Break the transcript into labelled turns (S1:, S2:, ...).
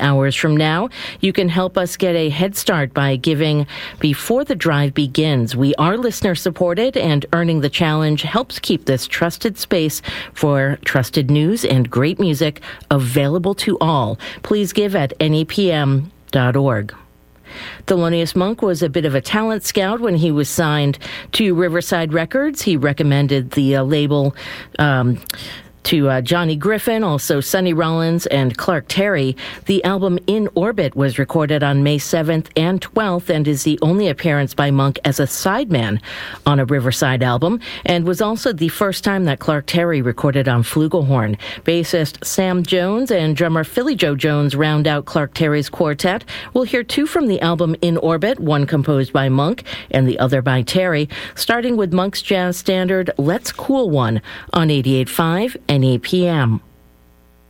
S1: hours from now. You can help us get a head start by giving before the drive begins. We are listener supported, and earning the challenge helps keep this trusted space for trusted news and great music available to all. Please give at nepm.org. Thelonious Monk was a bit of a talent scout when he was signed to Riverside Records. He recommended the label to Johnny Griffin, also Sonny Rollins and Clark Terry. The album In Orbit was recorded on May 7th and 12th and is the only appearance by Monk as a sideman on a Riverside album, and was also the first time that Clark Terry recorded on flugelhorn. Bassist Sam Jones and drummer Philly Joe Jones round out Clark Terry's quartet. We'll hear two from the album In Orbit, one composed by Monk and the other by Terry, starting with Monk's jazz standard Let's Cool One on 88.5 NEPM.